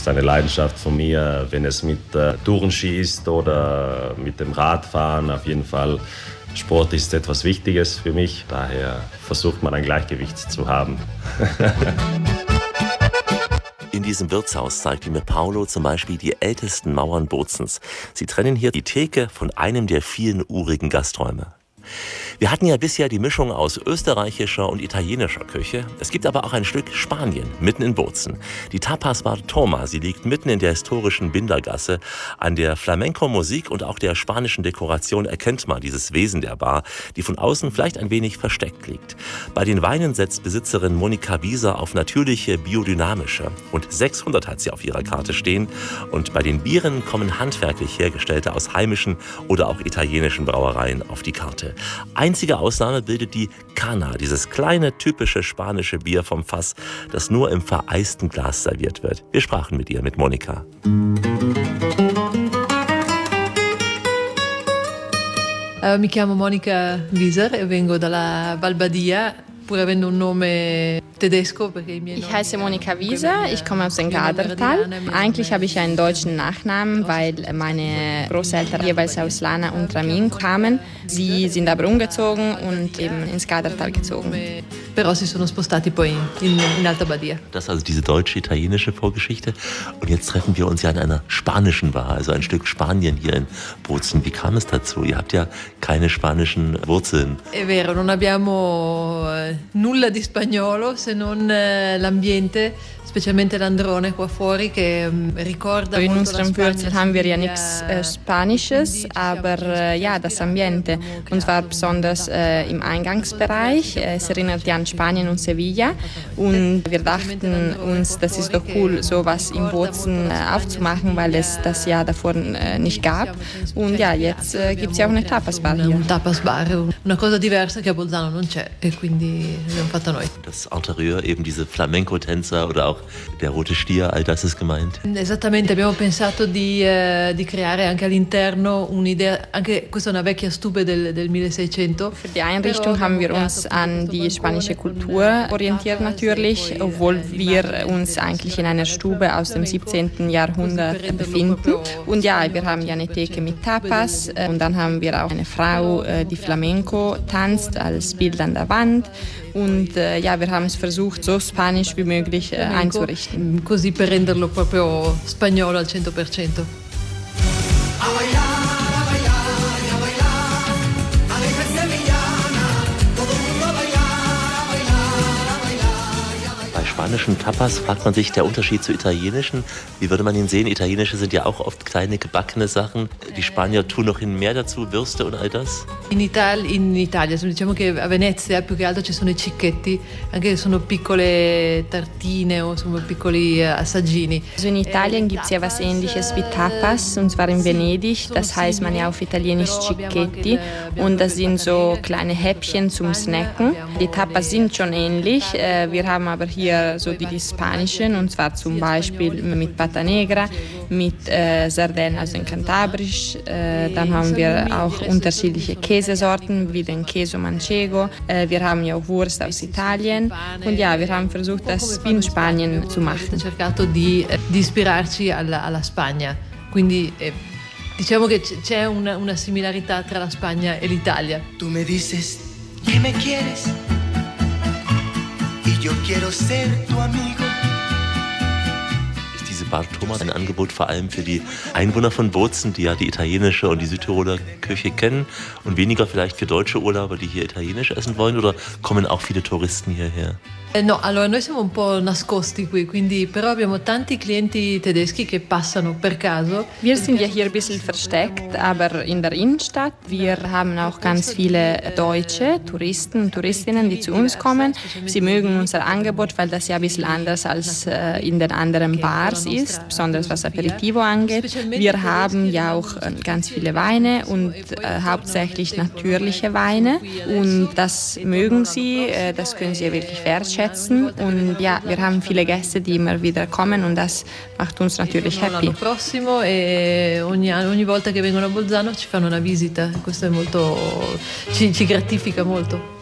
ist eine Leidenschaft von mir, wenn es mit Tourenski ist oder mit dem Radfahren. Auf jeden Fall, Sport ist etwas Wichtiges für mich. Daher versucht man ein Gleichgewicht zu haben. In diesem Wirtshaus zeigte mir Paolo zum Beispiel die ältesten Mauern Bozens. Sie trennen hier die Theke von einem der vielen urigen Gasträume. Wir hatten ja bisher die Mischung aus österreichischer und italienischer Küche. Es gibt aber auch ein Stück Spanien, mitten in Bozen. Die Tapas Bar Toma, sie liegt mitten in der historischen Bindergasse. An der Flamenco-Musik und auch der spanischen Dekoration erkennt man dieses Wesen der Bar, die von außen vielleicht ein wenig versteckt liegt. Bei den Weinen setzt Besitzerin Monika Wieser auf natürliche, biodynamische. Rund 600 hat sie auf ihrer Karte stehen. Und bei den Bieren kommen handwerklich hergestellte aus heimischen oder auch italienischen Brauereien auf die Karte. Einzige Ausnahme bildet die Cana, dieses kleine, typische spanische Bier vom Fass, das nur im vereisten Glas serviert wird. Wir sprachen mit ihr, mit Monika. Mi chiamo Monika Wieser e vengo dalla Val Badia, pur avendo un nome tedesco. Ich heiße Monika Wieser, ich komme aus dem Gadertal. Eigentlich habe ich einen deutschen Nachnamen, weil meine Großeltern jeweils aus Lana und Ramin kamen. Sie sind aber umgezogen und eben ins Gadertal gezogen. Però si sono spostati poi in Alta Badia. Das ist also diese deutsche-italienische Vorgeschichte. Und jetzt treffen wir uns ja in einer spanischen Bar, also ein Stück Spanien hier in Bozen. Wie kam es dazu? Ihr habt ja keine spanischen Wurzeln. È vero, non abbiamo nulla di spagnolo se non l'ambiente, specialmente l'androne qua fuori che ricorda in molto unserem Wurzel haben wir ja nichts Spanisches, aber ja, das Ambiente, und zwar besonders im Eingangsbereich. Es erinnert ja an Spanien und Sevilla, und wir dachten uns, das ist doch cool, sowas in Bozen aufzumachen, weil es das ja davor nicht gab. Und ja, jetzt gibt es ja auch eine Tapas-Bar hier. Tapas-Bar, una cosa diversa che a Bolzano non c'è, e quindi l'abbiamo fatta noi. Das Interieur, eben diese Flamenco-Tänzer oder auch der rote Stier, all das ist gemeint. Esattamente, abbiamo pensato di creare anche all'interno un'idea, anche questa è una vecchia stube del 1600. Für die Einrichtung haben wir uns an die spanische Kultur orientiert natürlich, obwohl wir uns eigentlich in einer Stube aus dem 17. Jahrhundert befinden. Und ja, wir haben ja eine Theke mit Tapas, und dann haben wir auch eine Frau, die Flamenco tanzt als Bild an der Wand. Und ja, wir haben es versucht, so spanisch wie möglich einzurichten. Così per renderlo proprio spagnolo al 100%. Spanischen Tapas fragt man sich, der Unterschied zu italienischen, wie würde man ihn sehen? Italienische sind ja auch oft kleine gebackene Sachen. Die Spanier tun noch mehr dazu, Würste und all das. In Italia, diciamo che a Venezia più che altro ci sono i cicchetti, anche sono piccole tartine o sono piccoli assaggini. Also in Italien gibt es ja was Ähnliches wie Tapas, und zwar in Venedig. Das heißt man ja auf Italienisch Cicchetti, und das sind so kleine Häppchen zum Snacken. Die Tapas sind schon ähnlich. Wir haben aber hier so die spanischen, und zwar zum Beispiel mit Pata Negra, mit Sardellen, also in Cantabrisch. Dann haben wir auch unterschiedliche Käsesorten, wie den Queso Manchego. Wir haben ja auch Wurst aus Italien. Und ja, wir haben versucht, das wie in Spanien zu machen. Wir haben cercato di ispirarci alla Spagna. Quindi diciamo che c'è una similarità tra la Spagna e l'Italia. Tu me dices que me quieres y yo quiero ser tu amigo. Ist diese Bar Toma ein Angebot vor allem für die Einwohner von Bozen, die ja die italienische und die Südtiroler Küche kennen, und weniger vielleicht für deutsche Urlauber, die hier italienisch essen wollen, oder kommen auch viele Touristen hierher? No, allora noi siamo un po' nascosti qui, quindi però abbiamo tanti clienti tedeschi che passano per caso. Wir sind ja hier ein bisschen versteckt, aber in der Innenstadt. Wir haben auch ganz viele deutsche Touristen und Touristinnen, die zu uns kommen. Sie mögen unser Angebot, weil das ja ein bisschen anders als in den anderen Bars ist, besonders was Aperitivo angeht. Wir haben ja auch ganz viele Weine und hauptsächlich natürliche Weine, und das mögen sie, das können sie wirklich wertschätzen. Und ja, wir haben viele Gäste, die immer wieder kommen, und das macht uns natürlich happy. L'anno prossimo, e ogni volta che vengono a Bolzano ci fanno una visita. Questo è molto, ci gratifica molto.